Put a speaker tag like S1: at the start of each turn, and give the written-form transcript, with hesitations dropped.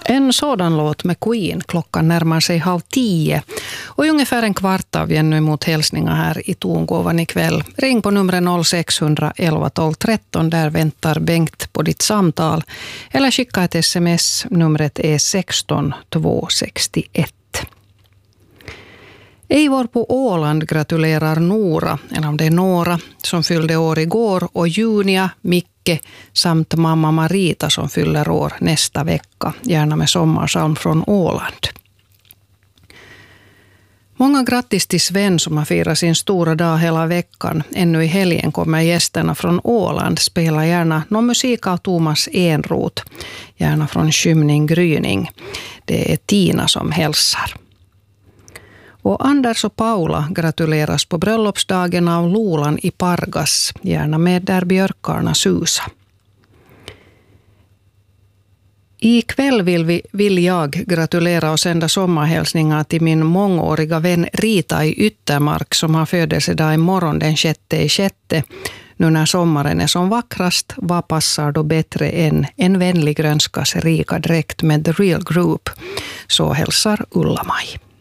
S1: En sådan låt med Queen. Klockan närmar sig 9:30. Och ungefär en kvart av ännu emot hälsningar här i tongåvan ikväll. Ring på numret 0611 12 13. Där väntar Bengt på ditt samtal. Eller skicka ett sms. Numret är 16 261. Eivor på Åland gratulerar Nora, eller om det är Nora, som fyllde år igår, och Junia, Micke samt mamma Marita som fyller år nästa vecka, gärna med sommarsalm från Åland. Många grattis till Sven som har firat sin stora dag hela veckan. Ännu i helgen kommer gästerna från Åland. Spela gärna någon musik av Thomas Enroth, gärna från Skymning Gryning. Det är Tina som hälsar. Och Anders och Paula gratuleras på bröllopsdagen av Lolan i Pargas, gärna med där björkarna susa. Ikväll vill jag gratulera och sända sommarhälsningar till min mångåriga vän Rita i Yttermark som har födelsedag imorgon den 6/6. Nu när sommaren är som vackrast, vad passar då bättre än en vänlig grönskas rika dräkt med The Real Group? Så hälsar Ulla-Maj.